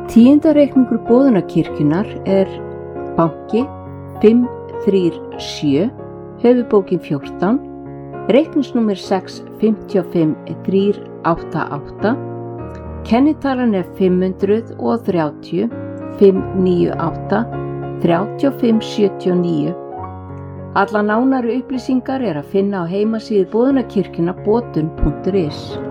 Tíundareikningur Boðunarkirkjunnar er banki 537, höfuðbókin 14, reikningsnúmer 655388, kennitalan er 530 598 3579. Alla nánari upplýsingar er að finna á heimasíðu Boðunarkirkjunnar botun.is.